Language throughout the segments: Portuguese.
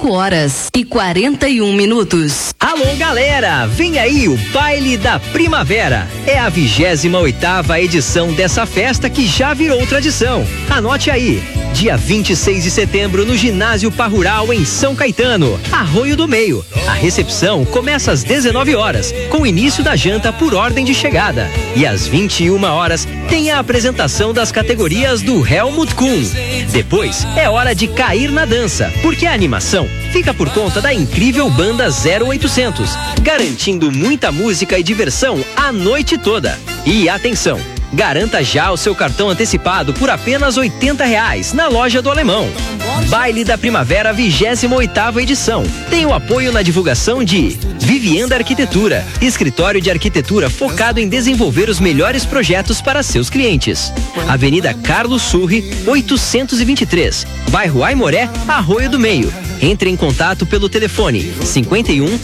5h41. Alô, galera! Vem aí o Baile da Primavera. É a 28ª edição dessa festa que já virou tradição. Anote aí. Dia 26 de setembro no Ginásio Parrural em São Caetano, Arroio do Meio. A recepção começa às 19 horas, com o início da janta por ordem de chegada. E às 21 horas tem a apresentação das categorias do Helmut Kuhn. Depois é hora de cair na dança, porque a animação fica por conta da incrível banda 0800, garantindo muita música e diversão a noite toda. E atenção! Garanta já o seu cartão antecipado por apenas R$80 na loja do Alemão. Baile da Primavera 28ª edição. Tem o apoio na divulgação de Vivienda Arquitetura, escritório de arquitetura focado em desenvolver os melhores projetos para seus clientes. Avenida Carlos Surri, 823, bairro Aimoré, Arroio do Meio. Entre em contato pelo telefone 51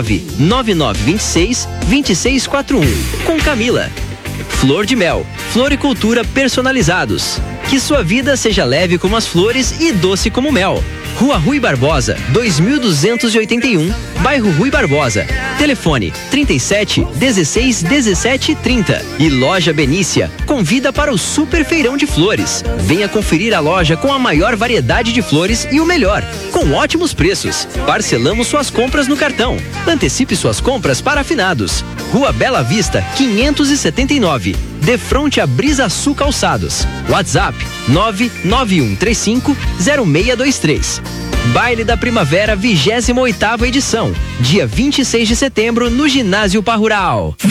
99926 2641 com Camila. Flor de Mel, floricultura personalizados. Que sua vida seja leve como as flores e doce como mel. Rua Rui Barbosa, 2281, bairro Rui Barbosa. Telefone 37 16 17 30. E Loja Benícia convida para o Super Feirão de Flores. Venha conferir a loja com a maior variedade de flores e o melhor, com ótimos preços. Parcelamos suas compras no cartão. Antecipe suas compras para finados. Rua Bela Vista, 579. De frente a Brisa Sul Calçados. WhatsApp 991350623. Baile da Primavera 28ª edição, dia 26 de setembro no Ginásio Parrural.